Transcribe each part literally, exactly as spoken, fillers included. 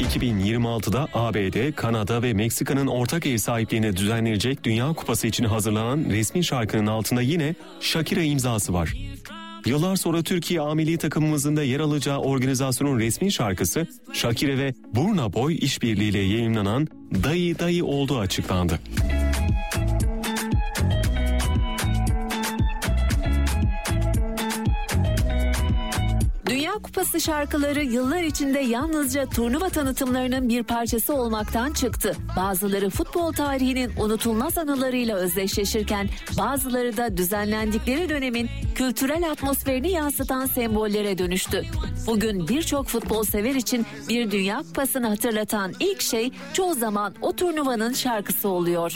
iki bin yirmi altıda A B D, Kanada ve Meksika'nın ortak ev sahipliğine düzenlenecek Dünya Kupası için hazırlanan resmi şarkının altında yine Shakira imzası var. Yıllar sonra Türkiye A milli takımımızın da yer alacağı organizasyonun resmi şarkısı Shakira ve Burna Boy işbirliğiyle yayınlanan Dayı Dayı olduğu açıklandı. Dünya Kupası şarkıları yıllar içinde yalnızca turnuva tanıtımlarının bir parçası olmaktan çıktı. Bazıları futbol tarihinin unutulmaz anılarıyla özdeşleşirken bazıları da düzenlendikleri dönemin kültürel atmosferini yansıtan sembollere dönüştü. Bugün birçok futbol sever için bir Dünya Kupası'nı hatırlatan ilk şey çoğu zaman o turnuvanın şarkısı oluyor.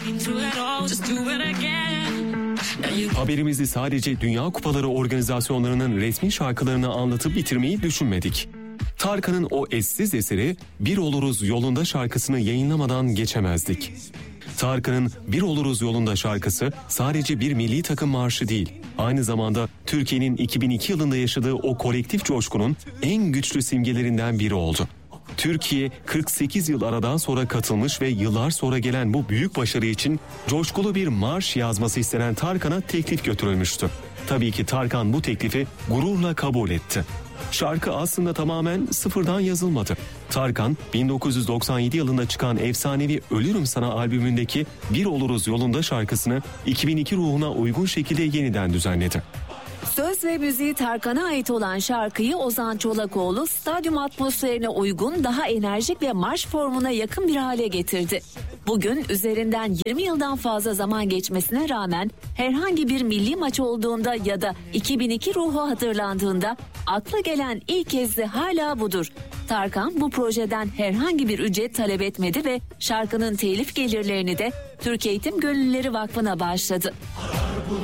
Haberimizi sadece Dünya Kupaları organizasyonlarının resmi şarkılarını anlatıp bitirmeyi düşünmedik. Tarkan'ın o eşsiz eseri Bir Oluruz Yolunda şarkısını yayınlamadan geçemezdik. Tarkan'ın Bir Oluruz Yolunda şarkısı sadece bir milli takım marşı değil, aynı zamanda Türkiye'nin iki bin iki yılında yaşadığı o kolektif coşkunun en güçlü simgelerinden biri oldu. Türkiye kırk sekiz yıl aradan sonra katılmış ve yıllar sonra gelen bu büyük başarı için coşkulu bir marş yazması istenen Tarkan'a teklif götürülmüştü. Tabii ki Tarkan bu teklifi gururla kabul etti. Şarkı aslında tamamen sıfırdan yazılmadı. Tarkan bin dokuz yüz doksan yedi yılında çıkan efsanevi Ölürüm Sana albümündeki Bir Oluruz Yolunda şarkısını iki bin iki ruhuna uygun şekilde yeniden düzenledi. Söz ve müziği Tarkan'a ait olan şarkıyı Ozan Çolakoğlu stadyum atmosferine uygun, daha enerjik ve marş formuna yakın bir hale getirdi. Bugün üzerinden yirmi yıldan fazla zaman geçmesine rağmen herhangi bir milli maç olduğunda ya da iki bin iki ruhu hatırlandığında akla gelen ilk ezdi hala budur. Tarkan bu projeden herhangi bir ücret talep etmedi ve şarkının telif gelirlerini de Türk Eğitim Gönüllüleri Vakfı'na bağışladı.